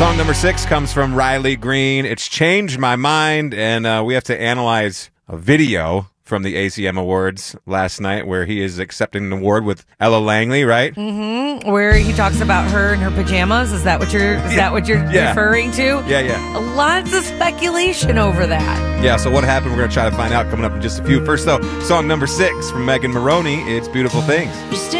Song number 6 comes from Riley Green. It's Changed My Mind, and we have to analyze a video from the ACM Awards last night where he is accepting an award with Ella Langley, right? Mm-hmm. Where he talks about her and her pajamas. Is that what you're referring to? Yeah. Lots of speculation over that. Yeah, so what happened? We're going to try to find out coming up in just a few. First, though, song number 6 from Megan Maroney. It's Beautiful Things.